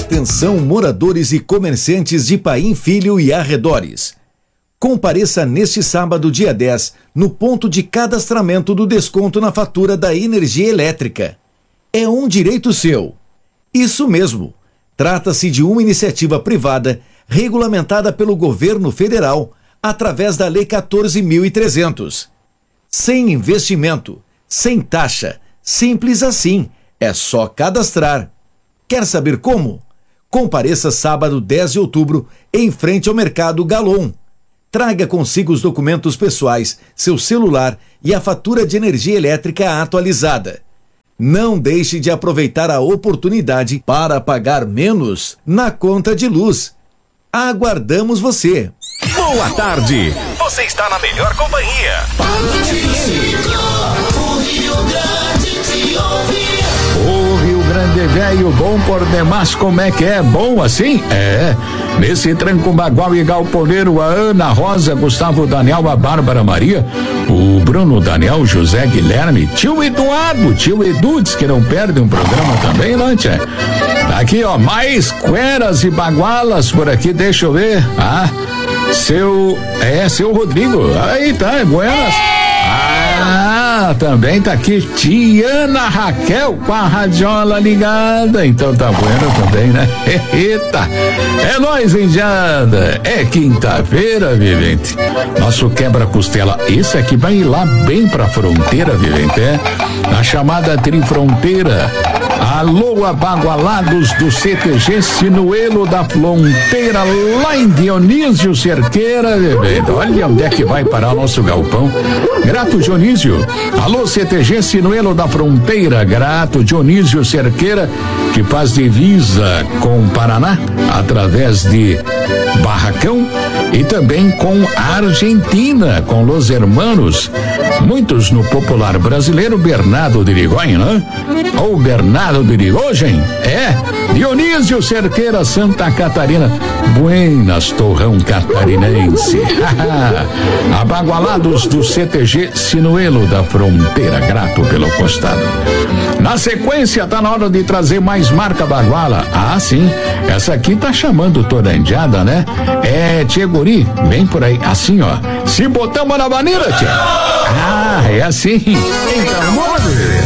Atenção, moradores e comerciantes de Paim Filho e arredores. Compareça neste sábado, dia 10, no ponto de cadastramento do desconto na fatura da energia elétrica. É um direito seu. Isso mesmo. Trata-se de uma iniciativa privada regulamentada pelo governo federal através da Lei 14.300. Sem investimento, sem taxa, simples assim, é só cadastrar. Quer saber como? Compareça sábado 10 de outubro em frente ao Mercado Galon. Traga consigo os documentos pessoais, seu celular e a fatura de energia elétrica atualizada. Não deixe de aproveitar a oportunidade para pagar menos na conta de luz. Aguardamos você. Boa tarde. Você está na melhor companhia. O Rio Grande te ouve. O Rio Grande velho, bom por demais, como é que é? Bom assim? É. Nesse tranco bagual e galponeiro, a Ana Rosa, Gustavo Daniel, a Bárbara Maria, o Bruno Daniel, José Guilherme, tio Eduardo, tio Edu, diz que não perde um programa também, não, tia? Aqui, ó, mais cueras e bagualas por aqui, deixa eu ver. Seu Rodrigo, aí tá, é Buenas. Também tá aqui Tiana Raquel com a radiola ligada, então tá bueno também, né? Eita, é nóis, indiada, é quinta-feira, vivente, nosso quebra-costela, esse aqui vai ir lá bem pra fronteira, vivente, na chamada Trifronteira. Alô, abagualados do CTG Sinuelo da Fronteira, lá em Dionísio Cerqueira, vivente, olha onde é que vai parar o nosso galpão. Grato Dionísio. Alô, CTG Sinuelo da Fronteira, grato Dionísio Cerqueira, que faz divisa com o Paraná através de Barracão e também com a Argentina, com Los Hermanos, muitos no popular brasileiro Bernardo de Irigoyen, né? Ou Bernardo de Irigoyen, Dionísio Cerqueira, Santa Catarina, Buenas, Torrão Catarinense. Abagualados do CTG Sinuelo da Fronteira, grato pelo costado. Na sequência, tá na hora de trazer mais marca baguala. Sim, essa aqui tá chamando toda a indiada, né? Tia Guri, vem por aí, assim, ó. Se botamos na maneira, tia. É assim. Então,